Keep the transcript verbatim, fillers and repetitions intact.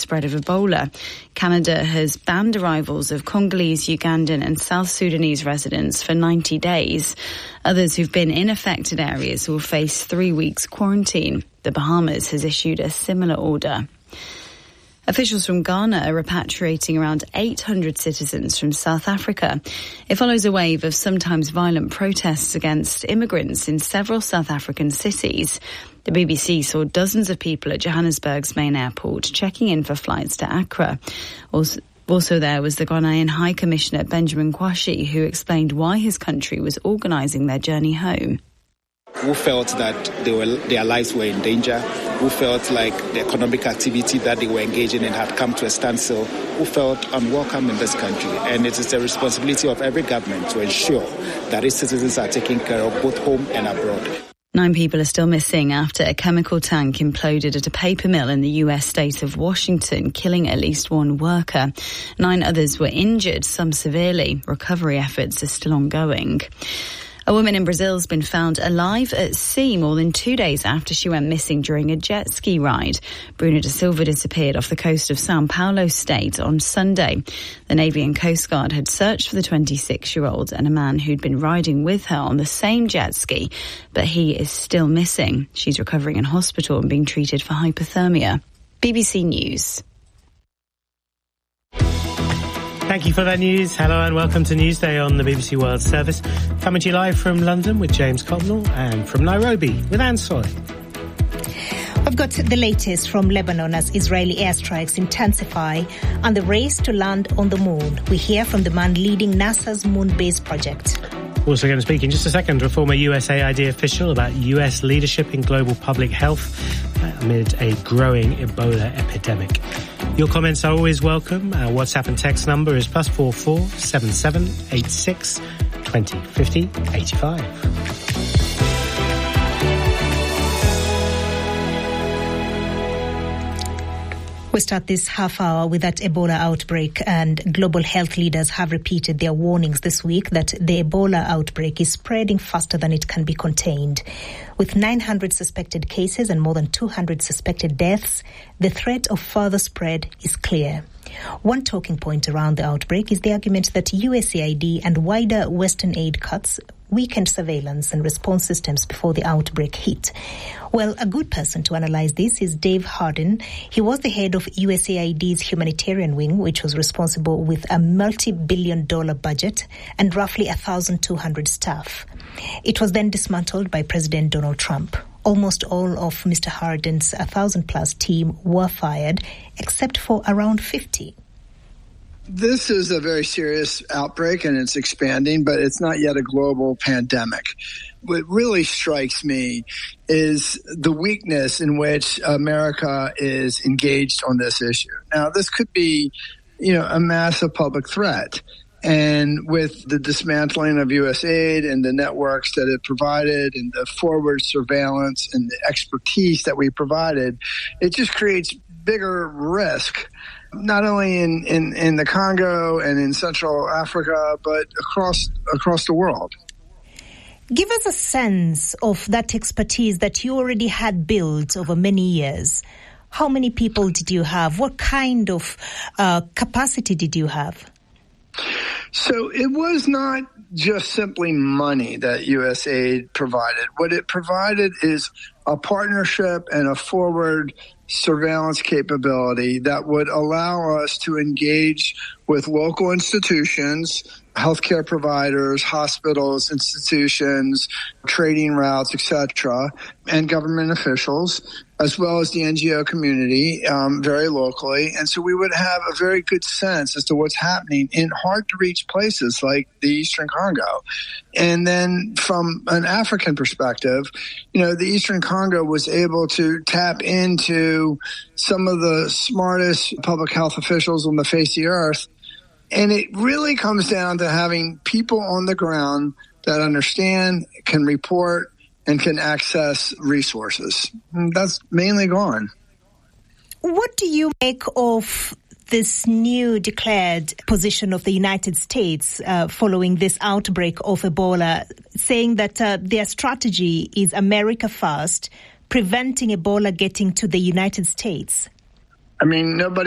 spread of Ebola. Canada has banned arrivals of Congolese, Ugandan and South Sudanese residents for ninety days. Others who've been in affected areas will face three weeks quarantine. The Bahamas has issued a similar order. Officials from Ghana are repatriating around eight hundred citizens from South Africa. It follows a wave of sometimes violent protests against immigrants in several South African cities. The B B C saw dozens of people at Johannesburg's main airport checking in for flights to Accra. Also, also there was the Ghanaian High Commissioner Benjamin Kwashi, who explained why his country was organising their journey home. Who felt that they were, their lives were in danger, who felt like the economic activity that they were engaging in had come to a standstill, who felt unwelcome in this country. And it is the responsibility of every government to ensure that its citizens are taken care of both home and abroad. Nine people are still missing after a chemical tank imploded at a paper mill in the U S state of Washington, killing at least one worker. Nine others were injured, some severely. Recovery efforts are still ongoing. A woman in Brazil has been found alive at sea more than two days after she went missing during a jet ski ride. Bruna da Silva disappeared off the coast of São Paulo state on Sunday. The Navy and Coast Guard had searched for the twenty-six-year-old and a man who'd been riding with her on the same jet ski, but he is still missing. She's recovering in hospital and being treated for hypothermia. B B C News. Thank you for that news. Hello and welcome to Newsday on the B B C World Service. Coming to you live from London with James Cotnell and from Nairobi with Anne Soy. We've got the latest from Lebanon as Israeli airstrikes intensify and the race to land on the moon. We hear from the man leading NASA's moon base project. Also going to speak in just a second to a former U S A I D official about U S leadership in global public health amid a growing Ebola epidemic. Your comments are always welcome. Our WhatsApp and text number is plus four four seven seven eight six twenty fifty eighty five. We start this half hour with that Ebola outbreak, and global health leaders have repeated their warnings this week that the Ebola outbreak is spreading faster than it can be contained. With nine hundred suspected cases and more than two hundred suspected deaths, the threat of further spread is clear. One talking point around the outbreak is the argument that U S A I D and wider Western aid cuts weakened surveillance and response systems before the outbreak hit. Well, a good person to analyze this is Dave Hardin. He was the head of U S A I D's humanitarian wing, which was responsible with a multi-billion dollar budget and roughly one thousand two hundred staff. It was then dismantled by President Donald Trump. Almost all of Mister Hardin's one thousand plus team were fired, except for around fifty. This is a very serious outbreak and it's expanding, but it's not yet a global pandemic. What really strikes me is the weakness in which America is engaged on this issue. Now, this could be, you know, a massive public threat. And with the dismantling of U S aid and the networks that it provided and the forward surveillance and the expertise that we provided, it just creates bigger risk, not only in, in, in the Congo and in Central Africa, but across across the world. Give us a sense of that expertise that you already had built over many years. How many people did you have? What kind of uh, capacity did you have? So it was not just simply money that U S aid provided. What it provided is a partnership and a forward surveillance capability that would allow us to engage with local institutions, healthcare providers, hospitals, institutions, trading routes, et cetera, and government officials, as well as the N G O community, um, very locally. And so we would have a very good sense as to what's happening in hard-to-reach places like the Eastern Congo. And then from an African perspective, you know, the Eastern Congo was able to tap into some of the smartest public health officials on the face of the earth. And it really comes down to having people on the ground that understand, can report, and can access resources. And that's mainly gone. What do you make of this new declared position of the United States uh, following this outbreak of Ebola, saying that uh, their strategy is America first, preventing Ebola getting to the United States? I mean, nobody